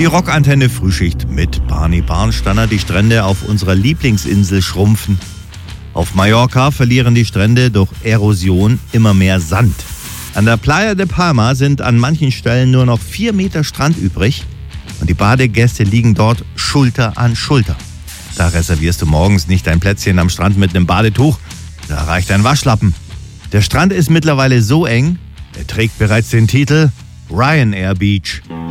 Die Rockantenne Frühschicht mit Barney Barnstanner. Die Strände auf unserer Lieblingsinsel schrumpfen. Auf Mallorca verlieren die Strände durch Erosion immer mehr Sand. An der Playa de Palma sind an manchen Stellen nur noch 4 Meter Strand übrig und die Badegäste liegen dort Schulter an Schulter. Da reservierst du morgens nicht dein Plätzchen am Strand mit einem Badetuch, da reicht ein Waschlappen. Der Strand ist mittlerweile so eng, er trägt bereits den Titel Ryanair Beach.